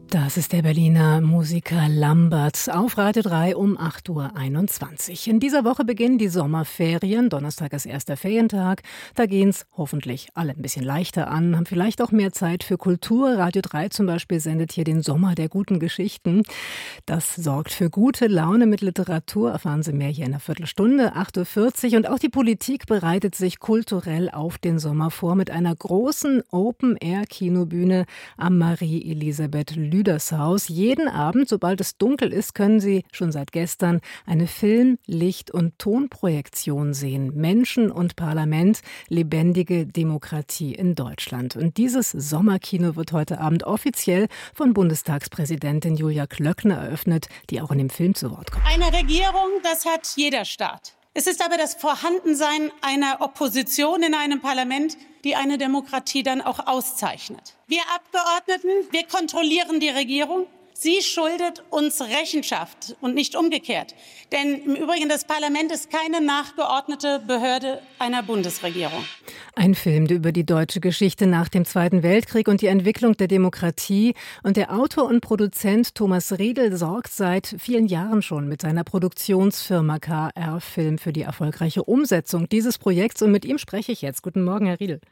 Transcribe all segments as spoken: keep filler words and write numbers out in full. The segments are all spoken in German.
Das ist der Berliner Musiker Lambert auf Radio drei um acht Uhr einundzwanzig. In dieser Woche beginnen die Sommerferien. Donnerstag ist erster Ferientag. Da gehen es hoffentlich alle ein bisschen leichter an, haben vielleicht auch mehr Zeit für Kultur. Radio drei zum Beispiel sendet hier den Sommer der guten Geschichten. Das sorgt für gute Laune mit Literatur. Erfahren Sie mehr hier in einer Viertelstunde, acht Uhr vierzig. Und auch die Politik bereitet sich kulturell auf den Sommer vor mit einer großen Open-Air-Kinobühne am Marie-Elisabeth Lüdershaus. Jeden Abend, sobald es dunkel ist, können Sie schon seit gestern eine Film-, Licht- und Tonprojektion sehen. Menschen und Parlament, lebendige Demokratie in Deutschland. Und dieses Sommerkino wird heute Abend offiziell von Bundestagspräsidentin Julia Klöckner eröffnet, die auch in dem Film zu Wort kommt. Eine Regierung, das hat jeder Staat. Es ist aber das Vorhandensein einer Opposition in einem Parlament, die eine Demokratie dann auch auszeichnet. Wir Abgeordneten, wir kontrollieren die Regierung. Sie schuldet uns Rechenschaft und nicht umgekehrt. Denn im Übrigen, das Parlament ist keine nachgeordnete Behörde einer Bundesregierung. Ein Film über die deutsche Geschichte nach dem Zweiten Weltkrieg und die Entwicklung der Demokratie. Und der Autor und Produzent Thomas Riedel sorgt seit vielen Jahren schon mit seiner Produktionsfirma K R Film für die erfolgreiche Umsetzung dieses Projekts. Und mit ihm spreche ich jetzt. Guten Morgen, Herr Riedel.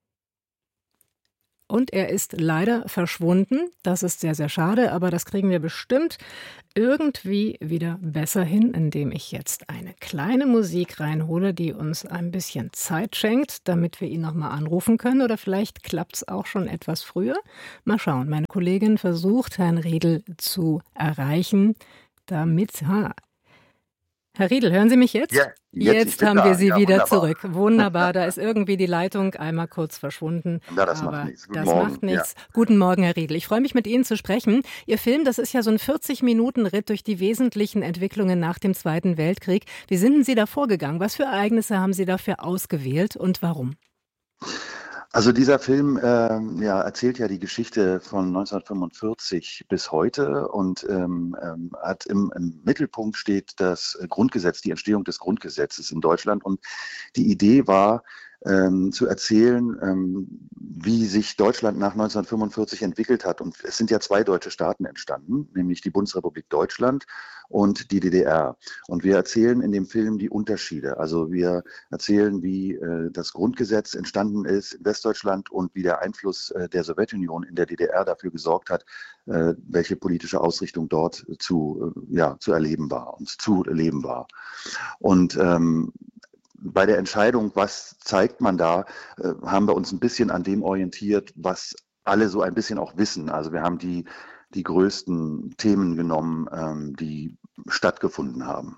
Und er ist leider verschwunden. Das ist sehr, sehr schade, aber das kriegen wir bestimmt irgendwie wieder besser hin, indem ich jetzt eine kleine Musik reinhole, die uns ein bisschen Zeit schenkt, damit wir ihn nochmal anrufen können. Oder vielleicht klappt es auch schon etwas früher. Mal schauen. Meine Kollegin versucht, Herrn Riedel zu erreichen, damit... Ha, Herr Riedel, hören Sie mich jetzt? Ja, jetzt, jetzt haben wir Sie ja, wieder wunderbar. zurück. Wunderbar, da ist irgendwie die Leitung einmal kurz verschwunden. Ja, das aber macht nichts. Guten das Morgen. macht nichts. Ja. Guten Morgen, Herr Riedel. Ich freue mich, mit Ihnen zu sprechen. Ihr Film, das ist ja so ein vierzig-Minuten-Ritt durch die wesentlichen Entwicklungen nach dem Zweiten Weltkrieg. Wie sind denn Sie da vorgegangen? Was für Ereignisse haben Sie dafür ausgewählt und warum? Also dieser Film äh, ja, erzählt ja die Geschichte von neunzehnhundertfünfundvierzig bis heute und ähm, ähm, hat im, im Mittelpunkt steht das Grundgesetz, die Entstehung des Grundgesetzes in Deutschland. Und die Idee war, ähm, zu erzählen, ähm, wie sich Deutschland nach neunzehnhundertfünfundvierzig entwickelt hat. Und es sind ja zwei deutsche Staaten entstanden, nämlich die Bundesrepublik Deutschland und die D D R. Und wir erzählen in dem Film die Unterschiede. Also wir erzählen, wie äh, das Grundgesetz entstanden ist in Westdeutschland und wie der Einfluss äh, der Sowjetunion in der D D R dafür gesorgt hat, äh, welche politische Ausrichtung dort zu, äh, ja, zu erleben war und zu erleben war. Und ähm, bei der Entscheidung, was zeigt man da, äh, haben wir uns ein bisschen an dem orientiert, was alle so ein bisschen auch wissen. Also wir haben die, die größten Themen genommen, ähm, die stattgefunden haben.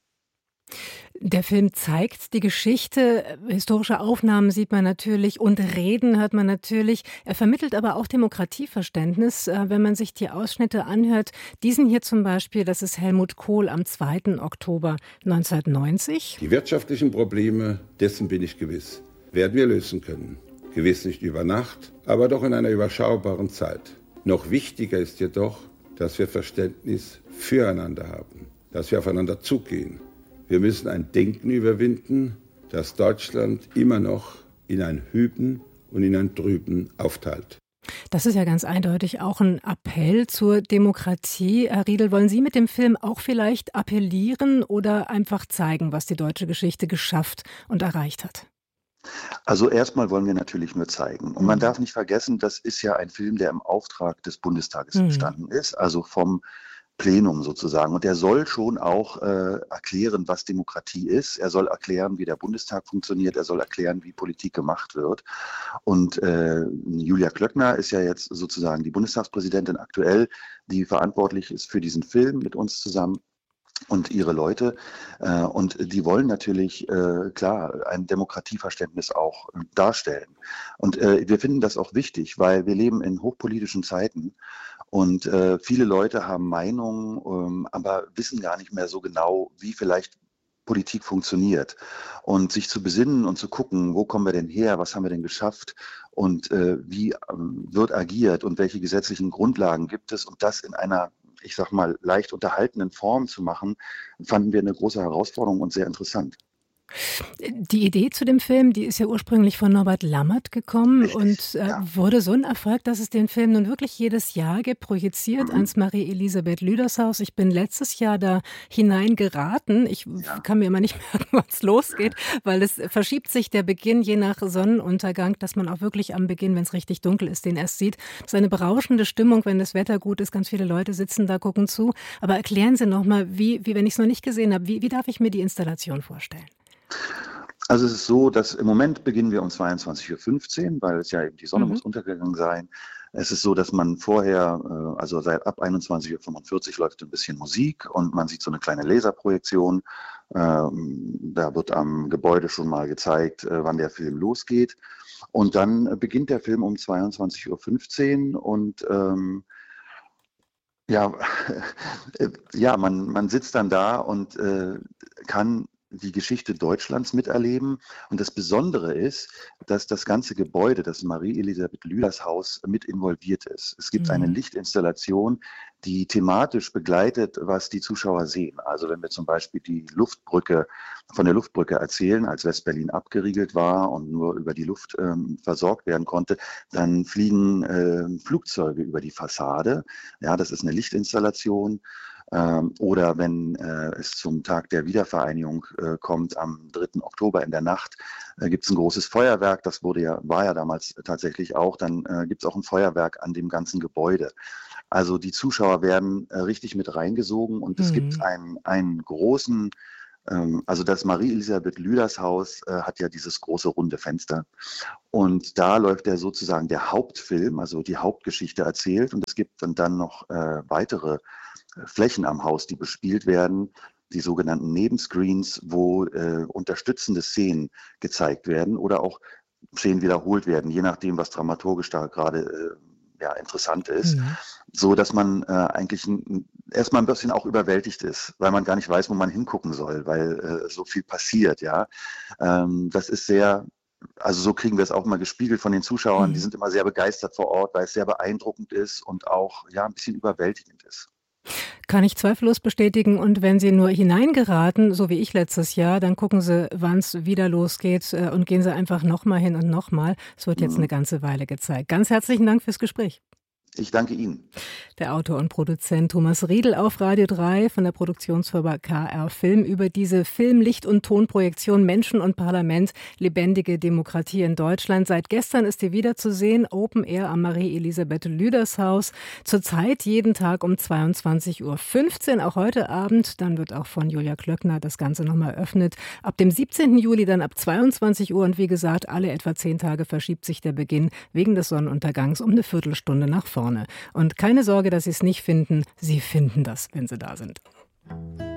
Der Film zeigt die Geschichte, historische Aufnahmen sieht man natürlich und Reden hört man natürlich. Er vermittelt aber auch Demokratieverständnis, wenn man sich die Ausschnitte anhört. Diesen hier zum Beispiel, das ist Helmut Kohl am zweiten Oktober neunzehnhundertneunzig. Die wirtschaftlichen Probleme, dessen bin ich gewiss, werden wir lösen können. Gewiss nicht über Nacht, aber doch in einer überschaubaren Zeit. Noch wichtiger ist jedoch, dass wir Verständnis füreinander haben, dass wir aufeinander zugehen. Wir müssen ein Denken überwinden, das Deutschland immer noch in ein Hüben und in ein Drüben aufteilt. Das ist ja ganz eindeutig auch ein Appell zur Demokratie. Herr Riedel, wollen Sie mit dem Film auch vielleicht appellieren oder einfach zeigen, was die deutsche Geschichte geschafft und erreicht hat? Also erstmal wollen wir natürlich nur zeigen. Und man darf nicht vergessen, das ist ja ein Film, der im Auftrag des Bundestages mhm. entstanden ist, also vom Plenum sozusagen. Und er soll schon auch äh, erklären, was Demokratie ist. Er soll erklären, wie der Bundestag funktioniert. Er soll erklären, wie Politik gemacht wird. Und äh, Julia Klöckner ist ja jetzt sozusagen die Bundestagspräsidentin aktuell, die verantwortlich ist für diesen Film mit uns zusammen und ihre Leute. Äh, und die wollen natürlich, äh, klar, ein Demokratieverständnis auch äh, darstellen. Und äh, wir finden das auch wichtig, weil wir leben in hochpolitischen Zeiten. Und äh, viele Leute haben Meinungen, ähm, aber wissen gar nicht mehr so genau, wie vielleicht Politik funktioniert. Und sich zu besinnen und zu gucken, wo kommen wir denn her, was haben wir denn geschafft und äh, wie ähm, wird agiert und welche gesetzlichen Grundlagen gibt es und das in einer, ich sag mal, leicht unterhaltenen Form zu machen, fanden wir eine große Herausforderung und sehr interessant. Die Idee zu dem Film, die ist ja ursprünglich von Norbert Lammert gekommen. Richtig, und äh, ja. wurde so ein Erfolg, dass es den Film nun wirklich jedes Jahr gibt, projiziert mhm. ans Marie-Elisabeth Lüders-Haus. Ich bin letztes Jahr da hineingeraten. Ich ja. kann mir immer nicht merken, wann es losgeht, weil es verschiebt sich der Beginn je nach Sonnenuntergang, dass man auch wirklich am Beginn, wenn es richtig dunkel ist, den erst sieht. Das ist eine berauschende Stimmung, wenn das Wetter gut ist. Ganz viele Leute sitzen da, gucken zu. Aber erklären Sie noch mal, wie, wie wenn ich es noch nicht gesehen habe, wie, wie darf ich mir die Installation vorstellen? Also es ist so, dass im Moment beginnen wir um zweiundzwanzig Uhr fünfzehn, weil es ja eben die Sonne mhm. muss untergegangen sein. Es ist so, dass man vorher, also seit ab einundzwanzig Uhr fünfundvierzig läuft ein bisschen Musik und man sieht so eine kleine Laserprojektion. Da wird am Gebäude schon mal gezeigt, wann der Film losgeht. Und dann beginnt der Film um zweiundzwanzig Uhr fünfzehn und ähm, ja, ja man, man sitzt dann da und äh, kann die Geschichte Deutschlands miterleben. Und das Besondere ist, dass das ganze Gebäude, das Marie-Elisabeth Lüders-Haus, mit involviert ist. Es gibt mhm. eine Lichtinstallation, die thematisch begleitet, was die Zuschauer sehen. Also wenn wir zum Beispiel die Luftbrücke, von der Luftbrücke erzählen, als West-Berlin abgeriegelt war und nur über die Luft ähm, versorgt werden konnte, dann fliegen äh, Flugzeuge über die Fassade. Ja, das ist eine Lichtinstallation. Ähm, oder wenn äh, es zum Tag der Wiedervereinigung äh, kommt, am dritten Oktober in der Nacht, äh, gibt es ein großes Feuerwerk. Das wurde ja, war ja damals tatsächlich auch. Dann äh, gibt es auch ein Feuerwerk an dem ganzen Gebäude. Also die Zuschauer werden äh, richtig mit reingesogen und es mhm. gibt einen, einen großen, ähm, also das Marie-Elisabeth Lüders-Haus äh, hat ja dieses große runde Fenster. Und da läuft ja sozusagen der Hauptfilm, also die Hauptgeschichte erzählt. Und es gibt dann, dann noch äh, weitere Flächen am Haus, die bespielt werden, die sogenannten Nebenscreens, wo äh, unterstützende Szenen gezeigt werden oder auch Szenen wiederholt werden, je nachdem, was dramaturgisch da gerade äh, ja, interessant ist, mhm. so dass man äh, eigentlich ein, erstmal ein bisschen auch überwältigt ist, weil man gar nicht weiß, wo man hingucken soll, weil äh, so viel passiert. Ja, ähm, das ist sehr Also so kriegen wir es auch mal gespiegelt von den Zuschauern. Mhm. Die sind immer sehr begeistert vor Ort, weil es sehr beeindruckend ist und auch ja ein bisschen überwältigend ist. Kann ich zweifellos bestätigen. Und wenn Sie nur hineingeraten, so wie ich letztes Jahr, dann gucken Sie, wann es wieder losgeht und gehen Sie einfach nochmal hin und nochmal. Es wird jetzt mhm. eine ganze Weile gezeigt. Ganz herzlichen Dank fürs Gespräch. Ich danke Ihnen. Der Autor und Produzent Thomas Riedl auf Radio drei von der Produktionsfirma K R Film über diese Film-, Licht- und Tonprojektion Menschen und Parlament, lebendige Demokratie in Deutschland. Seit gestern ist die wieder zu sehen, Open Air am Marie-Elisabeth Lüders-Haus. Zurzeit jeden Tag um zweiundzwanzig Uhr fünfzehn, auch heute Abend. Dann wird auch von Julia Klöckner das Ganze nochmal eröffnet. Ab dem siebzehnten Juli dann ab zweiundzwanzig Uhr und wie gesagt, alle etwa zehn Tage verschiebt sich der Beginn wegen des Sonnenuntergangs um eine Viertelstunde nach vorne. Und keine Sorge, dass Sie es nicht finden. Sie finden das, wenn Sie da sind.